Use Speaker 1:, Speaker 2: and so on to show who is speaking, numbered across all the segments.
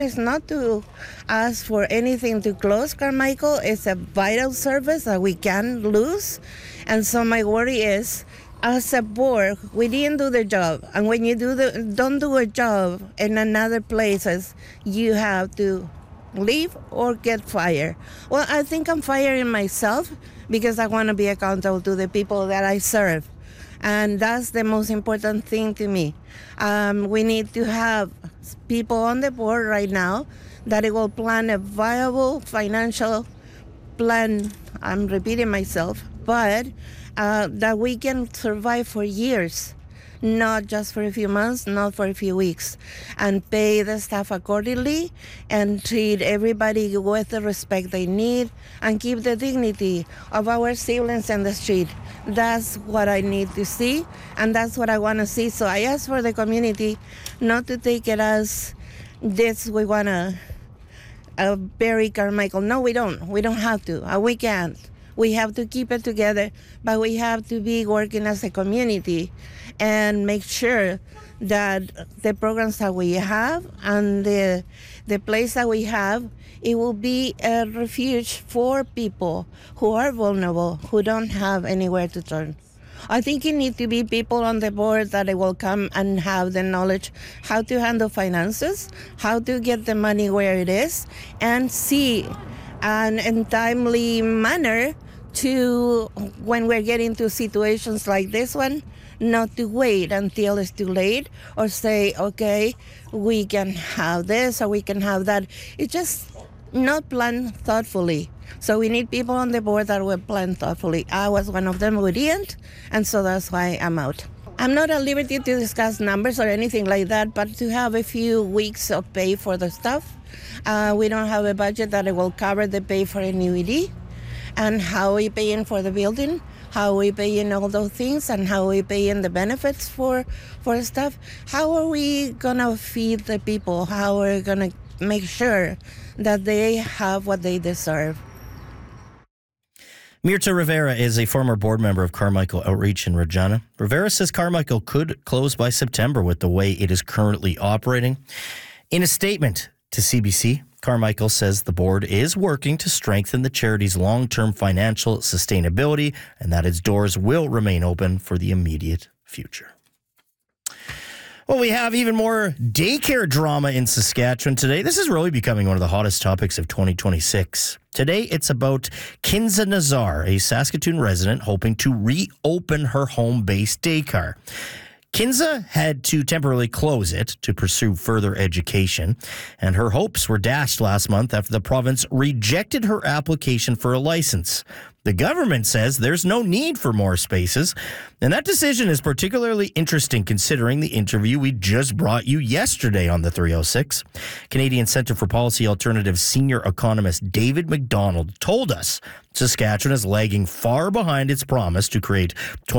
Speaker 1: It's not to ask for anything to close Carmichael. It's a vital service that we can't lose. And so my worry is, as a board, we didn't do the job. And when you don't do a job in another places, you have to leave or get fired. Well, I think I'm firing myself because I want to be accountable to the people that I serve. And that's the most important thing to me. We need to have people on the board right now that it will plan a viable financial plan. I'm repeating myself, but that we can survive for years, not just for a few months, not for a few weeks, and pay the staff accordingly and treat everybody with the respect they need and keep the dignity of our siblings in the street. That's what I need to see, and that's what I want to see. So I ask for the community not to take it as this, we want to bury Carmichael. No, we don't. We don't have to. We can't. We have to keep it together, but we have to be working as a community and make sure that the programs that we have and the place that we have, it will be a refuge for people who are vulnerable, who don't have anywhere to turn. I think it needs to be people on the board that will come and have the knowledge how to handle finances, how to get the money where it is, and see and in timely manner to, when we're getting to situations like this one, not to wait until it's too late or say, okay, we can have this or we can have that. It's just not planned thoughtfully. So we need people on the board that will plan thoughtfully. I was one of them who didn't, and so that's why I'm out. I'm not at liberty to discuss numbers or anything like that, but to have a few weeks of pay for the stuff. We don't have a budget that will cover the pay for a new ED, and how we paying for the building, how we paying all those things, and how we paying the benefits for stuff. How are we gonna feed the people? How are we gonna make sure that they have what they deserve?
Speaker 2: Mirta Rivera is a former board member of Carmichael Outreach in Regina. Rivera says Carmichael could close by September with the way it is currently operating. In a statement to CBC, Carmichael says the board is working to strengthen the charity's long-term financial sustainability and that its doors will remain open for the immediate future. Well, we have even more daycare drama in Saskatchewan today. This is really becoming one of the hottest topics of 2026. Today, it's about Kinza Nazar, a Saskatoon resident hoping to reopen her home-based daycare. Kinza had to temporarily close it to pursue further education, and her hopes were dashed last month after the province rejected her application for a license. The government says there's no need for more spaces, and that decision is particularly interesting considering the interview we just brought you yesterday on the 306. Canadian Centre for Policy Alternatives senior economist David McDonald told us Saskatchewan is lagging far behind its promise to create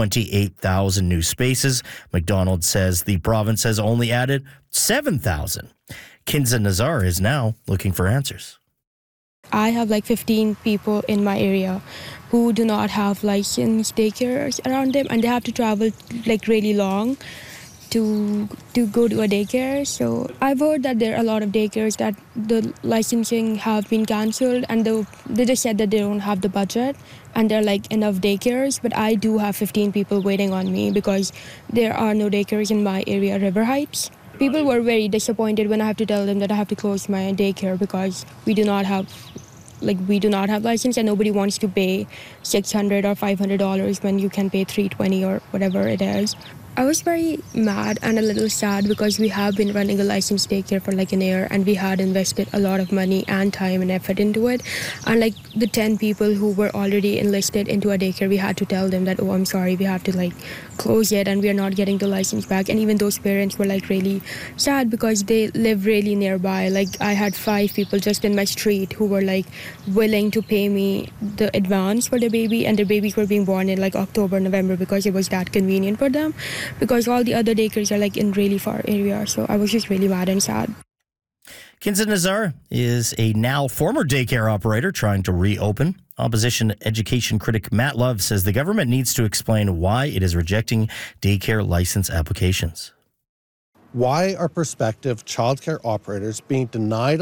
Speaker 2: 28,000 new spaces. McDonald says the province has only added 7,000. Kinza Nazar is now looking for answers.
Speaker 3: I have like 15 people in my area who do not have licensed daycares around them, and they have to travel like really long to go to a daycare. So I've heard that there are a lot of daycares that the licensing have been cancelled, and they just said that they don't have the budget and there are like enough daycares. But I do have 15 people waiting on me because there are no daycares in my area, River Heights. People were very disappointed when I have to tell them that I have to close my daycare because we do not have license, and nobody wants to pay $600 or $500 when you can pay $320 or whatever it is. I was very mad and a little sad because we have been running a licensed daycare for like an year, and we had invested a lot of money and time and effort into it. And like the 10 people who were already enlisted into a daycare, we had to tell them that, oh, I'm sorry, we have to like close it and we are not getting the license back. And even those parents were like really sad because they live really nearby. Like I had 5 people just in my street who were like willing to pay me the advance for the baby, and their babies were being born in like October, November because it was that convenient for them, because all the other daycares are like in really far areas. So I was just really mad and sad.
Speaker 2: Kinza Nazar is a now former daycare operator trying to reopen. Opposition education critic Matt Love says the government needs to explain why it is rejecting daycare license applications.
Speaker 4: Why are prospective childcare operators being denied